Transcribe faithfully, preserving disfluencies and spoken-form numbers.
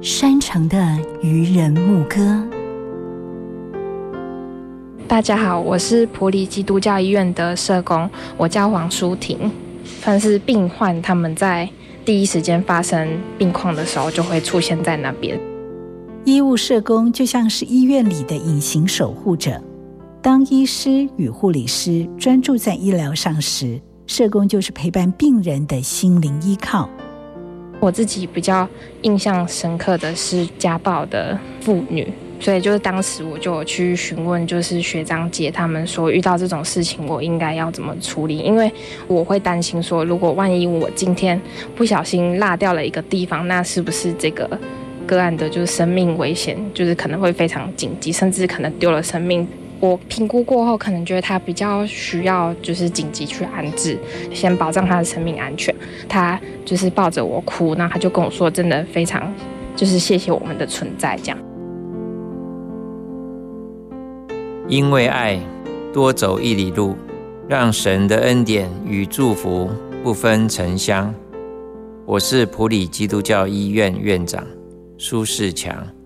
山城的渔人牧歌。 大家好，我是埔里基督教医院的社工，我叫黄淑婷。算是病患他们在第一时间发生病况的时候就会出现在那边。 医务社工就像是医院里的隐形守护者，当医师与护理师专注在医疗上时，社工就是陪伴病人的心灵依靠。 我自己比较印象深刻的是家暴的妇女，所以就是当时我就有去询问，就是学长姐他们说遇到这种事情我应该要怎么处理，因为我会担心说，如果万一我今天不小心落掉了一个地方，那是不是这个个案的就是生命危险，就是可能会非常紧急，甚至可能丢了生命。我评估过后，可能觉得他比较需要就是紧急去安置，先保障他的生命安全。他就是抱着我哭，那他就跟我说，真的非常就是谢谢我们的存在，这样。 因为爱，多走一里路，让神的恩典与祝福不分城乡。我是埔里基督教医院院长苏世强。